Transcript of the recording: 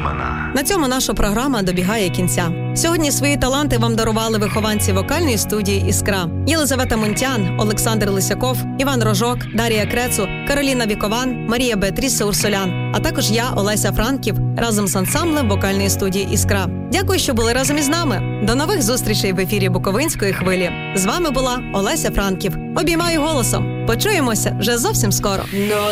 імена. На цьому наша програма добігає кінця. Сьогодні свої таланти вам дарували вихованці вокальної студії «Іскра». Єлизавета Мунтян, Олександр Лисяков, Іван Рожок, Дарія Крецу, Кароліна Вікован, Марія Беатріса Урсулян, а також я, Олеся Франків, разом з ансамблем вокальної студії «Іскра». Дякую, що були разом із нами. До нових зустрічей в ефірі Буковинської хвилі. З вами була Олеся Франків. Обіймаю голосом. Почуємося вже зовсім скоро.